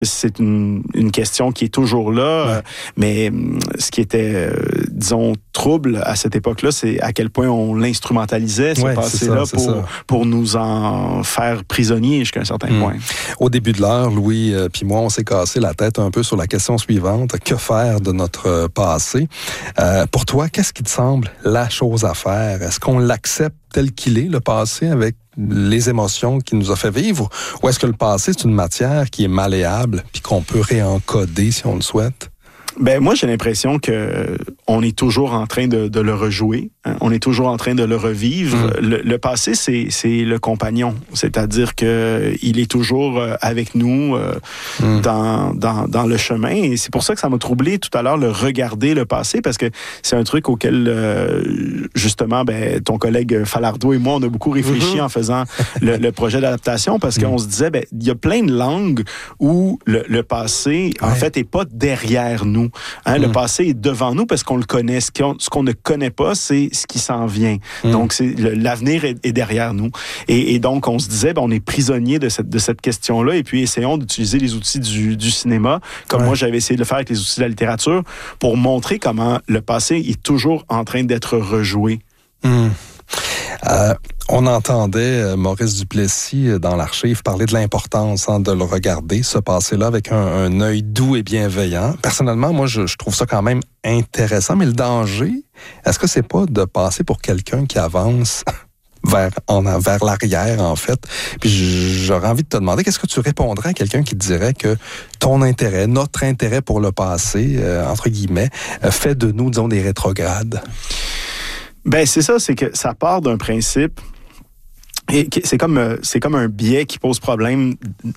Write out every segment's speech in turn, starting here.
C'est une question qui est toujours là, mais ce qui était, disons, trouble à cette époque-là, c'est à quel point on l'instrumentalisait, ce passé-là, pour nous en faire prisonniers jusqu'à un certain point. Au début de l'heure, Louis puis moi, on s'est cassé la tête un peu sur la question suivante. Que faire de notre passé? Pour toi, qu'est-ce qui te semble la chose à faire? Est-ce qu'on l'accepte tel qu'il est, le passé, avec les émotions qu'il nous a fait vivre? Ou est-ce que le passé, c'est une matière qui est malléable puis qu'on peut réencoder si on le souhaite? Ben moi, j'ai l'impression que on est toujours en train de le rejouer. Hein? On est toujours en train de le revivre. Le passé, c'est le compagnon. C'est-à-dire que il est toujours avec nous dans le chemin. Et c'est pour ça que ça m'a troublé tout à l'heure, le regarder le passé, parce que c'est un truc auquel, justement, ton collègue Falardeau et moi, on a beaucoup réfléchi en faisant le projet d'adaptation, parce qu'on se disait, il y a plein de langues où le passé, en fait, est pas derrière nous. Hein, le passé est devant nous parce qu'on le connaît. Ce qu'on ne connaît pas, c'est ce qui s'en vient. Donc, l'avenir est derrière nous. Et donc, on se disait, on est prisonnier de cette question-là, et puis essayons d'utiliser les outils du cinéma, comme moi, j'avais essayé de le faire avec les outils de la littérature, pour montrer comment le passé est toujours en train d'être rejoué. On entendait Maurice Duplessis dans l'archive parler de l'importance de le regarder, ce passé-là, avec un œil doux et bienveillant. Personnellement, moi, je trouve ça quand même intéressant, mais le danger, est-ce que c'est pas de passer pour quelqu'un qui avance vers l'arrière, en fait? Puis j'aurais envie de te demander, qu'est-ce que tu répondrais à quelqu'un qui te dirait que ton intérêt, notre intérêt pour le passé, entre guillemets, fait de nous, disons, des rétrogrades? C'est ça, c'est que ça part d'un principe. Et c'est comme un biais qui pose problème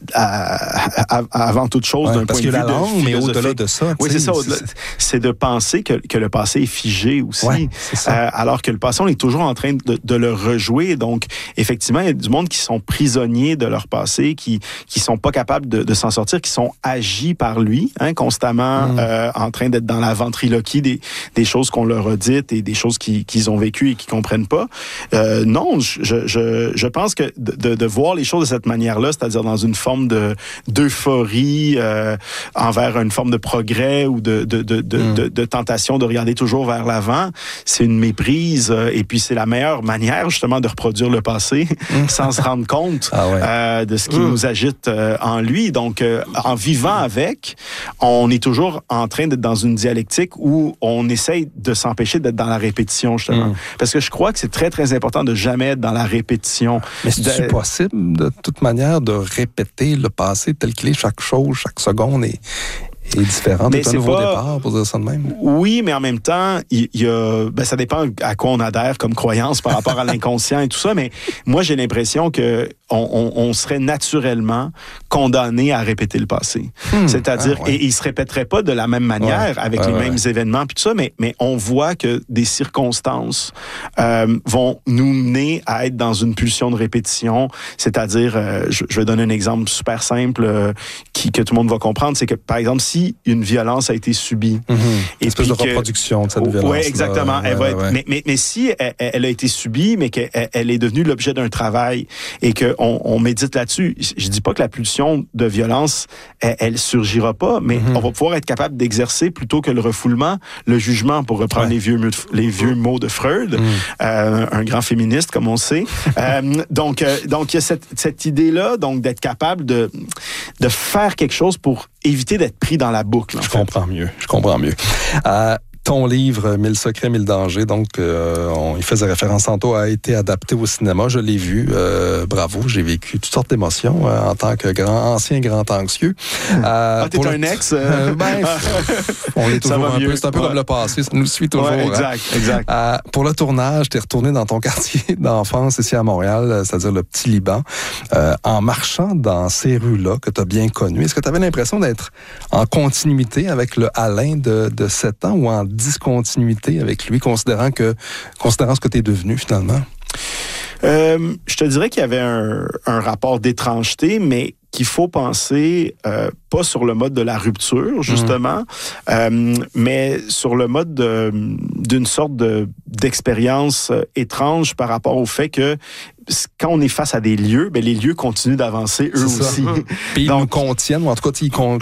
avant toute chose d'un point de vue la langue, mais au-delà de ça. Oui, c'est ça. C'est de penser que le passé est figé aussi. Ouais, alors que le passé, on est toujours en train de le rejouer. Donc, effectivement, il y a du monde qui sont prisonniers de leur passé, qui sont pas capables de s'en sortir, qui sont agis par lui, constamment en train d'être dans la ventriloquie des choses qu'on leur a dites et des choses qu'ils ont vécues et qu'ils comprennent pas. Non, je pense que de voir les choses de cette manière-là, c'est-à-dire dans une forme d'euphorie envers une forme de progrès ou de tentation de regarder toujours vers l'avant, c'est une méprise et puis c'est la meilleure manière justement de reproduire le passé sans se rendre compte de ce qui nous agite en lui. Donc, en vivant avec, on est toujours en train d'être dans une dialectique où on essaye de s'empêcher d'être dans la répétition, justement. Parce que je crois que c'est très, très important de jamais être dans la répétition. Mais c'est possible, de toute manière, de répéter le passé tel qu'il est, chaque chose, chaque seconde est différent de ton nouveau départ, pour dire ça de même? Oui, mais en même temps, il y a, ça dépend à quoi on adhère comme croyance par rapport à l'inconscient et tout ça, mais moi, j'ai l'impression que on serait naturellement condamné à répéter le passé. C'est-à-dire, et il se répéterait pas de la même manière, avec les mêmes événements puis tout ça, mais on voit que des circonstances vont nous mener à être dans une pulsion de répétition. C'est-à-dire, je vais donner un exemple super simple que tout le monde va comprendre, c'est que, par exemple, si une violence a été subie... Une espèce de reproduction de cette violence. Oui, exactement. Mais si elle a été subie, mais qu'elle est devenue l'objet d'un travail et qu'on médite là-dessus, je dis pas que la pulsion de violence, elle surgira pas, mais on va pouvoir être capable d'exercer, plutôt que le refoulement, le jugement, pour reprendre les vieux mots de Freud, un grand féministe, comme on sait. Donc, il y a cette idée-là, donc d'être capable de faire quelque chose pour éviter d'être pris dans la boucle. Je comprends mieux. Ton livre, 1000 secrets, 1000 dangers, donc il faisait référence tantôt, a été adapté au cinéma. Je l'ai vu. Bravo, j'ai vécu toutes sortes d'émotions en tant que ancien grand anxieux. T'es un ex? On est toujours un peu. C'est un peu comme le passé, ça nous suit toujours. Exact. Pour le tournage, t'es retourné dans ton quartier d'enfance ici à Montréal, c'est-à-dire le Petit Liban. En marchant dans ces rues-là que t'as bien connues, est-ce que t'avais l'impression d'être en continuité avec le Alain de 7 ans ou en discontinuité avec lui, considérant ce que tu es devenu finalement? Je te dirais qu'il y avait un rapport d'étrangeté, mais qu'il faut penser pas sur le mode de la rupture, justement, mais sur le mode d'une sorte de d'expérience étrange par rapport au fait que quand on est face à des lieux, ben les lieux continuent d'avancer eux aussi. Puis ils nous contiennent, ou en tout cas, ils